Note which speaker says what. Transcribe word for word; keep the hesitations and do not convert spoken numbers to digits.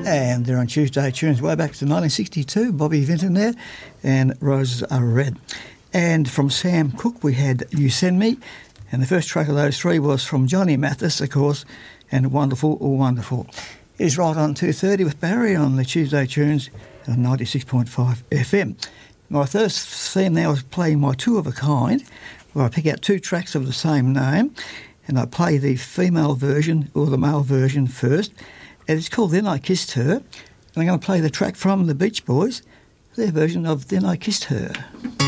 Speaker 1: And they're on Tuesday Tunes way back to nineteen sixty-two, Bobby Vinton there, and Roses Are Red. And from Sam Cooke we had You Send Me, and the first track of those three was from Johnny Mathis, of course, and Wonderful, oh Wonderful. It is right on two thirty with Barry on the Tuesday Tunes on ninety-six point five F M. My first theme now is playing my two of a kind, where I pick out two tracks of the same name, and I play the female version or the male version first. And it's called Then I Kissed Her. And I'm going to play the track from the Beach Boys, their version of Then I Kissed Her.